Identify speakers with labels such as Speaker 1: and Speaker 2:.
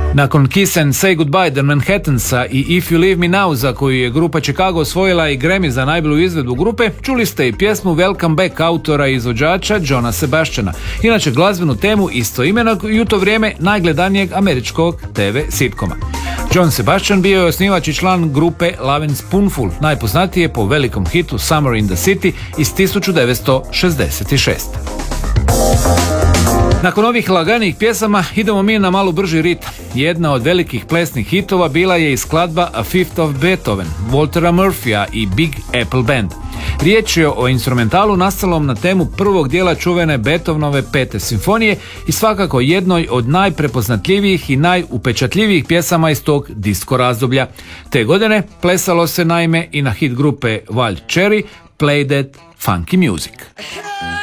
Speaker 1: Nakon Kiss and Say Goodbye The Manhattansa i If You Leave Me Now, za koju je grupa Chicago osvojila i Grammy za najbolju izvedbu grupe, čuli ste i pjesmu Welcome Back autora i izvođača Johna Sebastiana, inače glazbenu temu istoimenog i u to vrijeme najgledanijeg američkog TV sitkoma. John Sebastian bio je osnivač i član grupe Lovin' Spoonful, najpoznatije po velikom hitu Summer in the City iz 1966. Nakon ovih laganijih pjesama idemo mi na malo brži ritam. Jedna od velikih plesnih hitova bila je i skladba A Fifth of Beethoven, Waltera Murphya i Big Apple Band. Riječ je o instrumentalu nastalom na temu prvog dijela čuvene Beethovenove 5. simfonije i svakako jednoj od najprepoznatljivijih i najupečatljivijih pjesama iz tog disko razdoblja. Te godine plesalo se naime i na hit grupe Wild Cherry Play That Funky Music.